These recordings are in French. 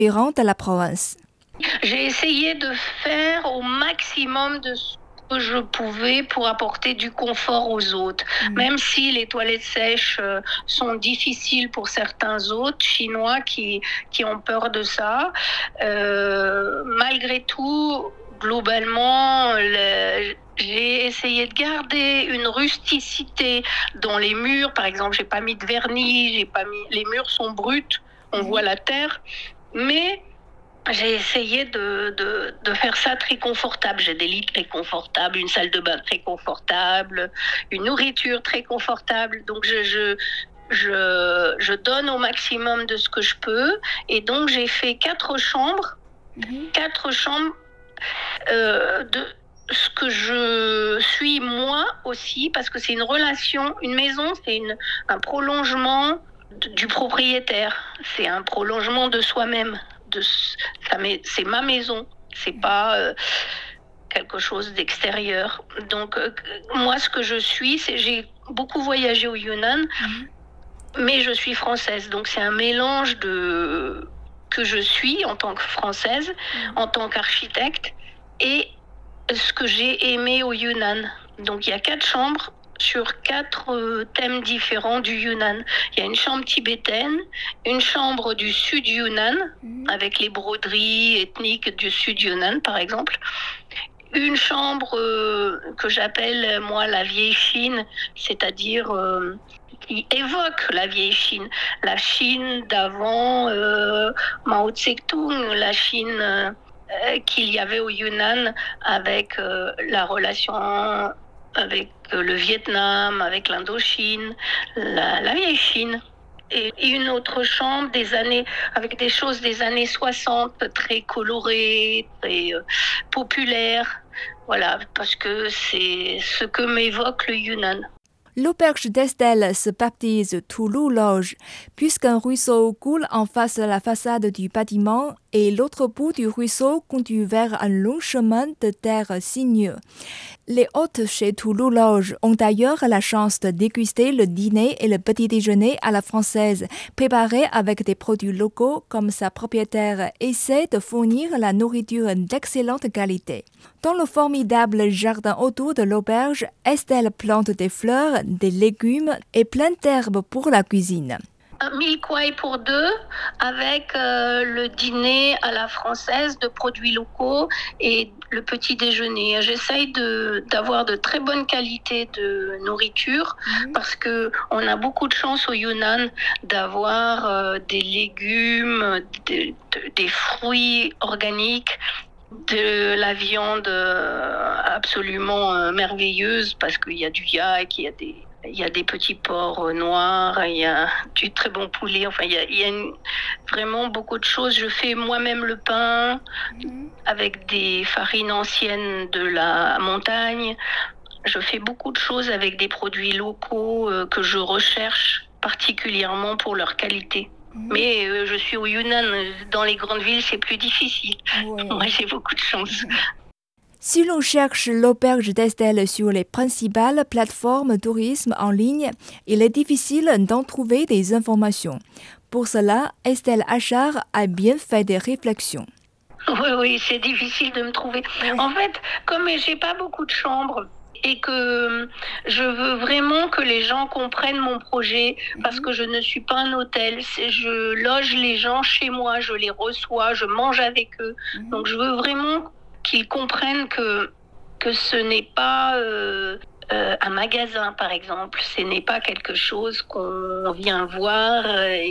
inspirants de la province. J'ai essayé de faire au maximum de ce que je pouvais pour apporter du confort aux autres. Même si les toilettes sèches sont difficiles pour certains autres Chinois qui ont peur de ça, malgré tout, globalement, j'ai essayé de garder une rusticité dans les murs. Par exemple, j'ai pas mis de vernis, les murs sont bruts, on voit la terre, mais j'ai essayé de faire ça très confortable. J'ai des lits très confortables, une salle de bain très confortable, une nourriture très confortable. Donc je donne au maximum de ce que je peux. Et donc j'ai fait 4 chambres. 4 chambres de ce que je suis moi aussi, parce que c'est une relation, une maison, c'est un prolongement du propriétaire. C'est un prolongement de soi-même. C'est ma maison, c'est pas quelque chose d'extérieur. Donc moi ce que je suis, j'ai beaucoup voyagé au Yunnan, mais je suis française, donc c'est un mélange de que je suis en tant que française, en tant qu'architecte, et ce que j'ai aimé au Yunnan. Donc il y a 4 chambres sur 4 thèmes différents du Yunnan. Il y a une chambre tibétaine, une chambre du sud Yunnan, avec les broderies ethniques du sud Yunnan, par exemple. Une chambre que j'appelle, moi, la vieille Chine, c'est-à-dire qui évoque la vieille Chine. La Chine d'avant Mao Tse-tung, la Chine qu'il y avait au Yunnan avec la relation avec le Vietnam, avec l'Indochine, la vieille Chine. Et une autre chambre avec des choses des années 60, très colorées, très populaires. Voilà, parce que c'est ce que m'évoque le Yunnan. L'auberge d'Estelle se baptise Toulouse Loge, puisqu'un ruisseau coule en face de la façade du bâtiment et l'autre bout du ruisseau conduit vers un long chemin de terre sinueux. Les hôtes chez Toulouse Loge ont d'ailleurs la chance de déguster le dîner et le petit déjeuner à la française, préparés avec des produits locaux comme sa propriétaire essaie de fournir la nourriture d'excellente qualité. Dans le formidable jardin autour de l'auberge, Estelle plante des fleurs, des légumes et plein d'herbes pour la cuisine. Un milkwai pour 2 avec le dîner à la française de produits locaux et le petit déjeuner. J'essaye d'avoir de très bonnes qualités de nourriture parce que on a beaucoup de chance au Yunnan d'avoir des légumes, des fruits organiques, de la viande absolument merveilleuse parce qu'il y a du yak, il y a des petits porcs noirs, il y a du très bon poulet. Enfin, il y a vraiment beaucoup de choses. Je fais moi-même le pain avec des farines anciennes de la montagne. Je fais beaucoup de choses avec des produits locaux que je recherche particulièrement pour leur qualité. Mais je suis au Yunnan. Dans les grandes villes, c'est plus difficile. Ouais. Moi, j'ai beaucoup de chance. Si l'on cherche l'auberge d'Estelle sur les principales plateformes tourisme en ligne, il est difficile d'en trouver des informations. Pour cela, Estelle Achard a bien fait des réflexions. Oui, c'est difficile de me trouver. En fait, comme j'ai pas beaucoup de chambres et que je veux vraiment que les gens comprennent mon projet parce que je ne suis pas un hôtel. Je loge les gens chez moi, je les reçois, je mange avec eux. Donc je veux vraiment qu'ils comprennent que ce n'est pas un magasin, par exemple. Ce n'est pas quelque chose qu'on vient voir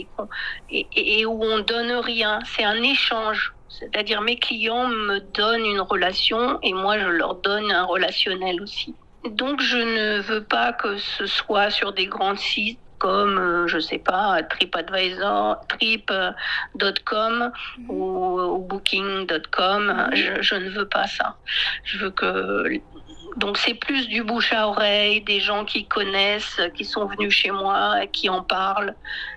et où on donne rien. C'est un échange. C'est-à-dire mes clients me donnent une relation et moi je leur donne un relationnel aussi. Donc je ne veux pas que ce soit sur des grands sites comme, je sais pas, TripAdvisor, Trip.com ou Booking.com. Je ne veux pas ça. Je veux que... Donc c'est plus du bouche à oreille, des gens qui connaissent, qui sont venus chez moi, qui en parlent.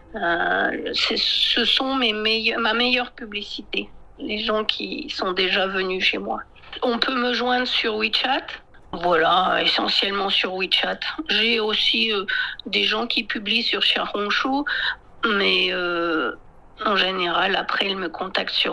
Ce sont ma meilleure publicité. Les gens qui sont déjà venus chez moi. On peut me joindre sur WeChat. Voilà, essentiellement sur WeChat. J'ai aussi des gens qui publient sur Xiaohongshu, mais En général, après, il me contacte sur